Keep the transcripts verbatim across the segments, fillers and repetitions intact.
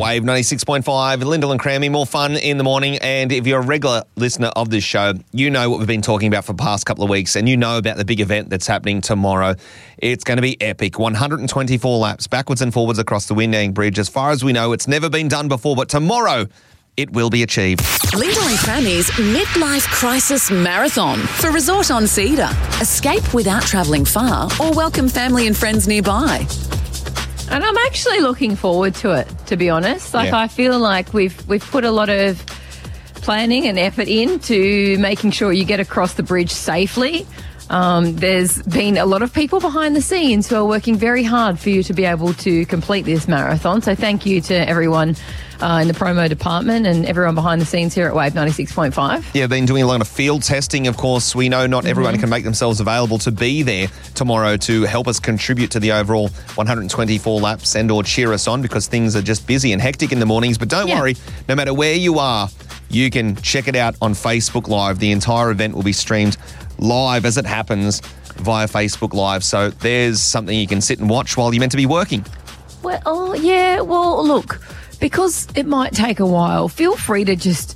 Wave ninety-six point five, Lyndall and Crammy, more fun in the morning. And if you're a regular listener of this show, you know what we've been talking about for the past couple of weeks, and you know about the big event that's happening tomorrow. It's going to be epic. one hundred twenty-four laps, backwards and forwards across the Windang Bridge. As far as we know, it's never been done before, but tomorrow it will be achieved. Lyndall and Crammy's Midlife Crisis Marathon for Resort on Cedar. Escape without travelling far or welcome family and friends nearby. And I'm actually looking forward to it, to be honest. Like, Yeah. I feel like we've we've put a lot of planning and effort into making sure you get across the bridge safely. Um, there's been a lot of people behind the scenes who are working very hard for you to be able to complete this marathon. So thank you to everyone uh, in the promo department and everyone behind the scenes here at Wave ninety-six point five. Yeah, been doing a lot of field testing. Of course, we know not everyone Mm-hmm. can make themselves available to be there tomorrow to help us contribute to the overall one hundred twenty-four laps and or cheer us on, because things are just busy and hectic in the mornings. But don't Yeah. worry, no matter where you are, you can check it out on Facebook Live. The entire event will be streamed live as it happens via Facebook Live. So there's something you can sit and watch while you're meant to be working. Well, oh, yeah, well, look, because it might take a while, feel free to just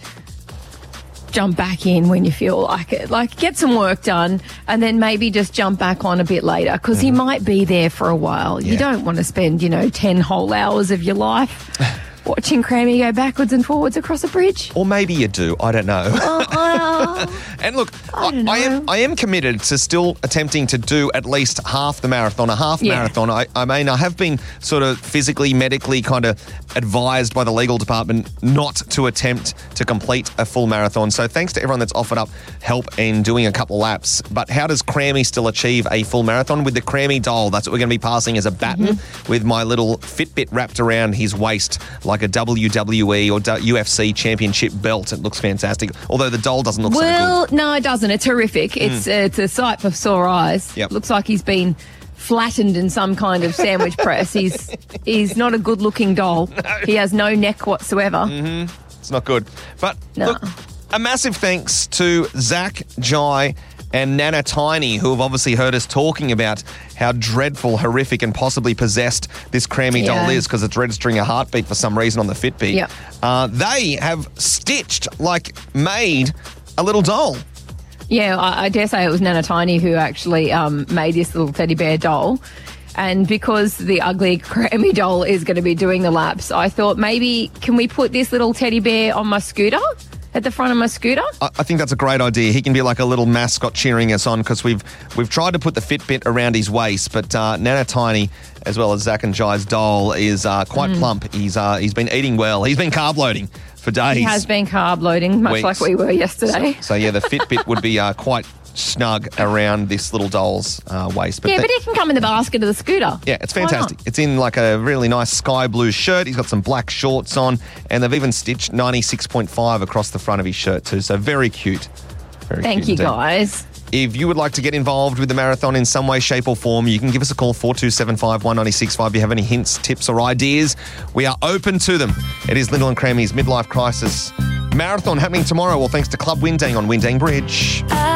jump back in when you feel like it. Like, get some work done and then maybe just jump back on a bit later, because he might be there for a while. Yeah. You don't want to spend, you know, ten whole hours of your life watching Crammy go backwards and forwards across a bridge. Or maybe you do. I don't know. Uh, uh, And look, I I, don't I am know. I am committed to still attempting to do at least half the marathon, a half Yeah. marathon. I, I mean, I have been sort of physically, medically kind of advised by the legal department not to attempt to complete a full marathon. So thanks to everyone that's offered up help in doing a couple laps. But how does Crammy still achieve a full marathon? With the Crammy doll. That's what we're going to be passing as a baton, Mm-hmm. with my little Fitbit wrapped around his waist like a W W E or U F C championship belt. It looks fantastic. Although the doll doesn't look so good. well, no, it doesn't. It's horrific. It's, uh, it's a sight for sore eyes. Yep. Looks like he's been flattened in some kind of sandwich press. He's he's not a good-looking doll. He has no neck whatsoever. It's not good. But No. look, a massive thanks to Zach, Jai, and Nana Tiny, who have obviously heard us talking about how dreadful, horrific, and possibly possessed this Crammy Yeah. doll is, because it's registering a heartbeat for some reason on the Fitbit. Yep. Uh, they have stitched, like made, a little doll. Yeah, I, I dare say it was Nana Tiny who actually um, made this little teddy bear doll. And because the ugly Crammy doll is going to be doing the laps, I thought maybe can we put this little teddy bear on my scooter, at the front of my scooter? I I think that's a great idea. He can be like a little mascot cheering us on, because we've we've tried to put the Fitbit around his waist, but uh, Nana Tiny, as well as Zach and Jai's doll, is uh, quite plump. He's uh, he's been eating well. He's been carb loading for days. He has been carb loading, much Weeks. like we were yesterday. So yeah, the Fitbit would be uh, quite snug around this little doll's uh, waist. yeah, th- but he can come in the basket of the scooter. yeah, it's Why not? fantastic. It's in like a really nice sky blue shirt. He's got some black shorts on, and they've even stitched ninety-six point five across the front of his shirt too. So very cute. Very Thank cute you, indeed. guys. If you would like to get involved with the marathon in some way, shape or form, you can give us a call, four two seven five, one nine six five. If you have any hints, tips or ideas, we are open to them. It is Lyndall and Crammy's Midlife Crisis Marathon happening tomorrow, all thanks to Club Windang on Windang Bridge.